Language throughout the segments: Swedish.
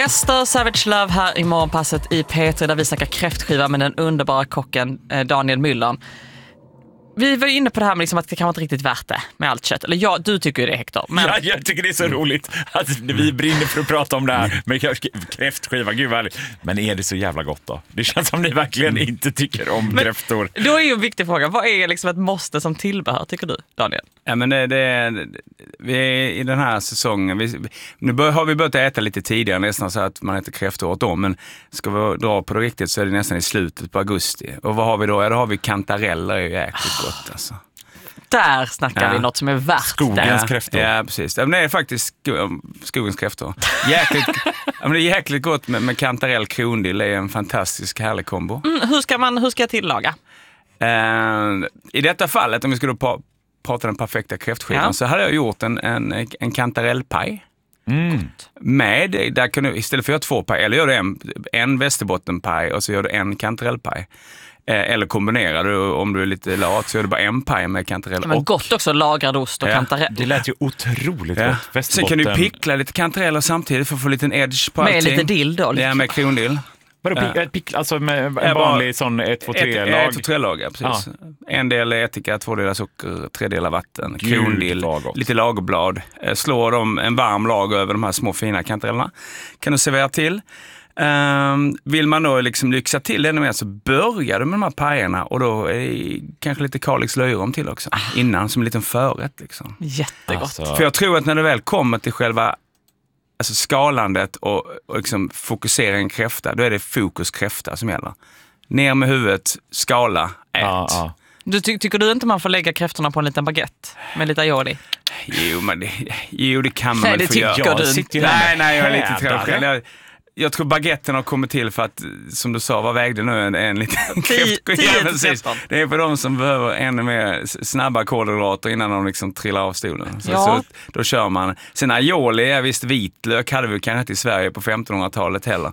Ester Savage Love här i morgonpasset i P3 där vi snackar kräftskiva med den underbara kocken Daniel Müller. Vi var inne på det här med liksom att det kan vara inte riktigt värt det med allt kött. Eller ja, du tycker ju det, Hector. Men... Ja, jag tycker det är så roligt att vi brinner för att prata om det här med kräftskiva. Gud vad härligt. Men är det så jävla gott då? Det känns som ni verkligen inte tycker om kräftor. Då är ju en viktig fråga. Vad är liksom ett måste som tillbehör, tycker du, Daniel? Ja, men vi är i den här säsongen. Nu har vi börjat äta lite tidigare, nästan så att man äter kräftor åt om. Men ska vi dra på det riktigt så är det nästan i slutet på augusti. Och vad har vi då? Ja, då har vi kantareller, är ju jäkligt gott alltså. Där snackar vi något som är värt skogens kräftor. Ja, precis. Men det är faktiskt skogens kräftor. Jäkligt, men det är jäkligt gott med kantarell krondill. Det är en fantastisk härlig kombo. Hur ska jag tillaga? I detta fallet, om vi skulle prata den perfekta kräftskivan, så hade jag gjort en kantarellpaj. Med, där kan du, istället för att göra 2 paj, eller gör du en västerbottenpaj och så gör du en kantarellpaj. Eller kombinerar du, om du är lite lat, så gör du bara en paj med kantarell. Men gott också, lagrad ost och kantarell. Det lät ju otroligt gott. Sen kan du pickla lite kantareller samtidigt för att få lite edge på allting. Med lite dill då? Ja, med krondill. Alltså med en vanlig sån 1-2-3-lag? 1-2-3-lag, ja, precis. En del ättika, 2 delar socker, 3 delar vatten, krondill, lite lagerblad. Slår dem en varm lag över de här små fina kantarellerna. Kan du servera till. Vill man då liksom lyxa till det ännu mer, så börjar du med de här pajerna och då är kanske lite Kalix löjrom till också. Innan, som en liten förrätt liksom. Jättegott. Alltså. För jag tror att när det väl kommer till själva skalandet och liksom fokusera en kräfta, då är det fokus kräfta som gäller. Ner med huvudet, skala, ät. Tycker du inte man får lägga kräftorna på en liten baguette med lite aioli? Jo, det kan man väl få göra. Du. Nej, jag är lite trevlig. Jag tror baguetten har kommit till för att, som du sa, vad vägde nu en liten kräftskiva? Det är för de som behöver ännu mer snabba kolhydrater innan de liksom trillar av stolen. Så då kör man. Sen aioli är visst vitlök, hade vi kanske inte i Sverige på 1500-talet heller.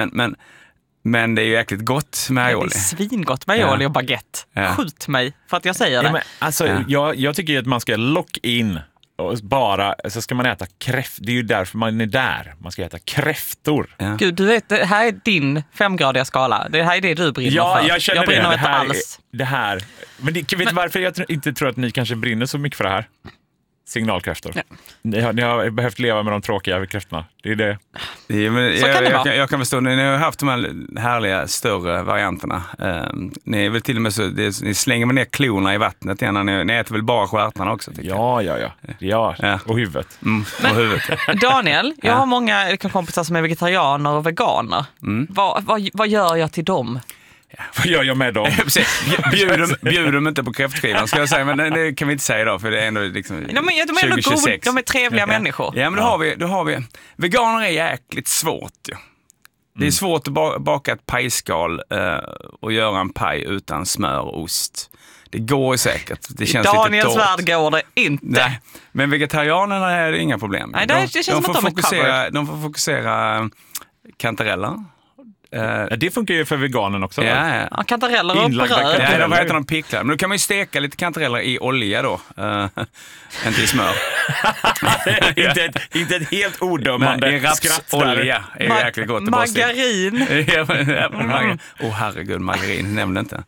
Men det är ju jäkligt gott med aioli. Det är svingott med aioli och baguette. Skjut mig för att jag säger det. Men, alltså, jag tycker ju att man ska lock in och bara, så ska man äta kräftor. Det är ju därför man är där. Man ska äta kräftor. Ja. Gud, du vet, det här är din 5-gradiga skala. Det här är det du brinner för. Jag känner jag brinner det. inte alls. Det här. Men vet du varför jag inte tror att ni kanske brinner så mycket för det här? Signalkräftor. Ja. Ni har behövt leva med de tråkiga kräftorna. Det är det. Jag kan förstå, ni har haft de här härliga större varianterna. Ni är väl till och med så, ni slänger ner klorna i vattnet igen. Ni äter väl bara stjärtarna också, tycker jag. Ja. Och huvudet. Och huvudet. Daniel, jag har många kompisar som är vegetarianer och veganer. Vad gör jag till dem? Ja, vad gör jag med dem? Bjuder dem inte på kräftskivan, ska jag säga, men det kan vi inte säga idag, för det är ändå liksom de är ändå goda, de är trevliga människor. Ja, men då har vi veganer är jäkligt svårt ju. Det är svårt att baka ett pajskal och göra en paj utan smör och ost. Det går säkert. Det känns Daniels lite värld går det inte. Nej, men vegetarianerna är det inga problem. Nej, det känns som att de får fokusera kantareller. Det funkar ju för veganen också. Ja, kantareller och bröd. Ja, de äter de picklar. Men då kan man ju steka lite kantareller i olja då. Inte i smör. inte ett helt odömande rapsolja är jäkligt gott. Margarin. Herregud, margarin, nämnde inte.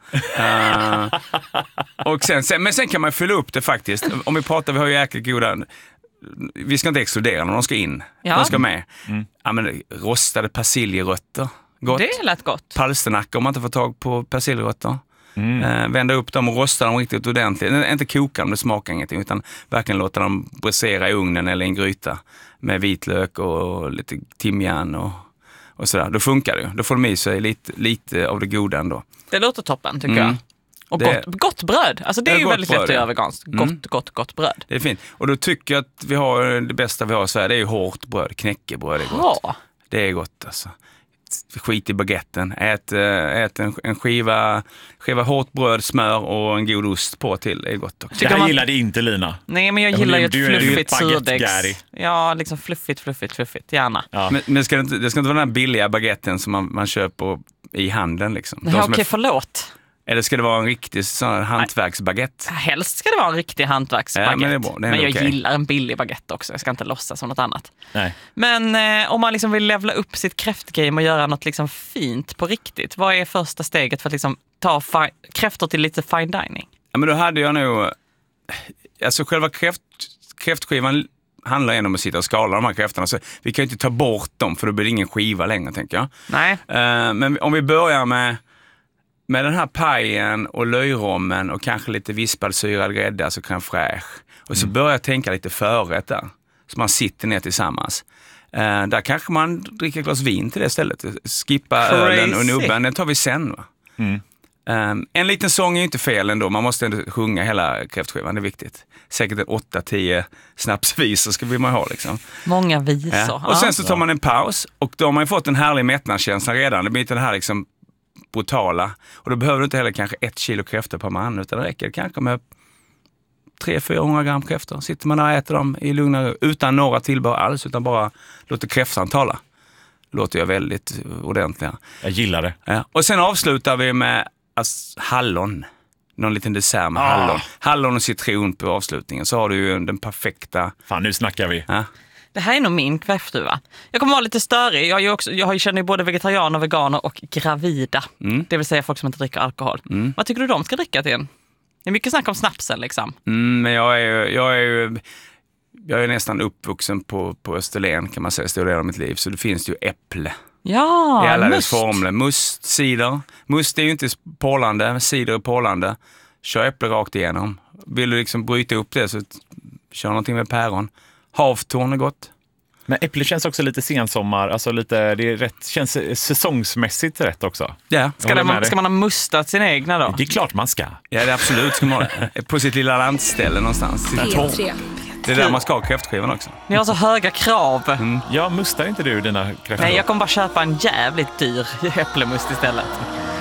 Och sen kan man fylla upp det faktiskt. Om vi pratar, vi har ju jäkligt goda... Vi ska inte exkludera när de ska in. De ska med. Ja, men rostade persiljerötter. Gott. Det lät gott. Palsternacka om man inte får tag på persiljerötter. Vända upp dem och rosta dem riktigt ordentligt. Inte koka dem, det smakar ingenting, utan verkligen låta dem bräsera i ugnen eller i en gryta med vitlök och lite timjan och sådär. Då funkar det ju. Då får de i sig lite av det goda ändå. Det låter toppen, tycker jag. Och gott bröd. Alltså det är ju väldigt lätt att göra veganskt. Gott bröd. Det är fint. Och då tycker jag att vi har det bästa vi har i Sverige. Det är ju hårt bröd. Knäckebröd är gott. Det är gott alltså. Skit i baguetten. Ät en skiva hårt bröd, smör och en god ost på till. Det är gott också. Det här gillade inte Lina. Nej, men jag gillar ju ett fluffigt surdegs. Ja, liksom fluffigt. Gärna. Ja. Men det ska inte vara den här billiga baguetten som man köper i handeln liksom. Okej, förlåt. Eller ska det vara en riktig sån hantverksbaguette? Helst ska det vara en riktig hantverksbaguette. Ja, men det är bra. Det är men jag okej. gillar en billig baguette också. Jag ska inte låtsas som något annat. Nej. Men om man liksom vill levla upp sitt kräftgame och göra något liksom fint på riktigt. Vad är första steget för att liksom ta kräftor till lite fine dining? Ja, men då hade jag nog... Alltså själva kräftskivan handlar ändå om att sitta och skala de här kräftorna. Så vi kan ju inte ta bort dem för då blir det ingen skiva längre, tänker jag. Nej. Men om vi börjar med den här pajen och löjrommen och kanske lite vispad syrad grädde, alltså crème fraîche. Och så börjar jag tänka lite förrätt där. Så man sitter ner tillsammans. Där kanske man dricker ett glas vin till det stället. Skippa ölen och nubben, den tar vi sen, va? En liten sång är inte fel ändå. Man måste ändå sjunga hela kräftskivan, det är viktigt. Säkert 8-10 snapsvisor ska vi ha liksom. Många visor. Ja. Och sen så tar man en paus och då har man ju fått en härlig mättnadskänsla redan. Det blir inte det här liksom brutala. Och då behöver du inte heller kanske 1 kilo kräftor per man, utan det räcker kanske med 300-400 gram kräftor. Sitter man där och äter dem i lugna, utan några tillbehör alls, utan bara låter kräftan tala. Låter jag väldigt ordentliga. Jag gillar det. Ja. Och sen avslutar vi med hallon. Någon liten dessert med hallon. Hallon och citron på avslutningen. Så har du ju den perfekta... Fan, nu snackar vi. Ja. Det här är nog min kräftduva. Jag kommer vara lite störig. Jag känner ju både vegetarianer, veganer och gravida. Det vill säga folk som inte dricker alkohol. Vad tycker du de ska dricka till en? Det är mycket snack om snapsen liksom. Men jag är nästan uppvuxen på Österlen, kan man säga, stor del av mitt liv. Så det finns ju äpple. Ja, i alla must. dess formler. Must, cider. Must är ju inte porlande, cider är porlande. Kör äpple rakt igenom. Vill du liksom bryta upp det så kör någonting med päron. Havtorn är gott. Men äpple känns också lite sensommar, alltså lite, det är rätt, känns säsongsmässigt rätt också. Ja. Ska man ha mustat sina egna då? Det är klart man ska. Ja, det är absolut ska man på sitt lilla landställe någonstans. P3. Det är där man ska ha kräftskivan också. Ni har så höga krav. Ja, mustar inte du dina kräftor? Nej, jag kommer bara köpa en jävligt dyr äpplemust istället.